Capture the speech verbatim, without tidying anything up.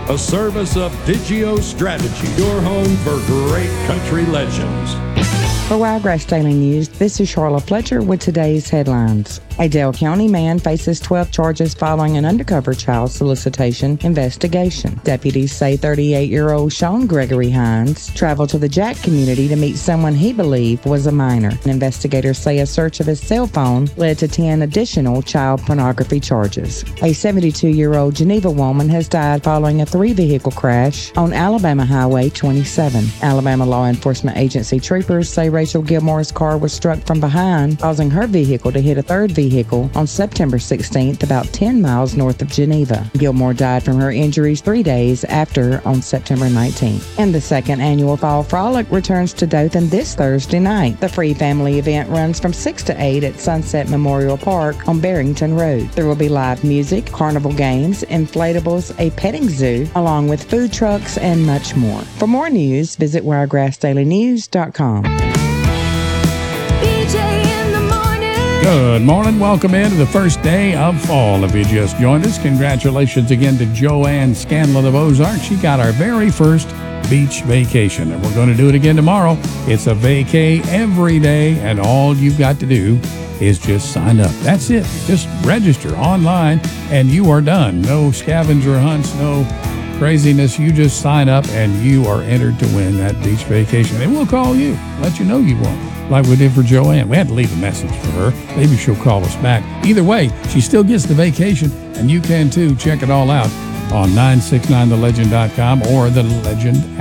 a service of Digio Strategy, your home for great country legends. For Wiregrass Daily News, this is Charla Fletcher with today's headlines. A Dale County man faces twelve charges following an undercover child solicitation investigation. Deputies say thirty-eight-year-old Sean Gregory Hines traveled to the Jack community to meet someone he believed was a minor. Investigators say a search of his cell phone led to ten additional child pornography charges. A seventy-two-year-old Geneva woman has died following a three-vehicle crash on Alabama Highway twenty-seven. Alabama Law Enforcement Agency troopers say Rachel Gilmore's car was struck from behind, causing her vehicle to hit a third vehicle on September sixteenth, about ten miles north of Geneva. Gilmore died from her injuries three days after on September nineteenth. And the second annual Fall Frolic returns to Dothan this Thursday night. The free family event runs from six to eight at Sunset Memorial Park on Barrington Road. There will be live music, carnival games, inflatables, a petting zoo, along with food trucks and much more. For more news, visit wiregrass daily news dot com. Good morning. Welcome into the first day of fall. If you just joined us, congratulations again to Joanne Scanlon of Ozark. She got our very first beach vacation, and we're going to do it again tomorrow. It's a vacay every day, and all you've got to do is just sign up. That's it. Just register online, and you are done. No scavenger hunts, no craziness. You just sign up, and you are entered to win that beach vacation. And we'll call you, let you know you won. Like we did for Joanne. We had to leave a message for her. Maybe she'll call us back. Either way, she still gets the vacation, and you can too. Check it all out on nine six nine the legend dot com or the Legend app.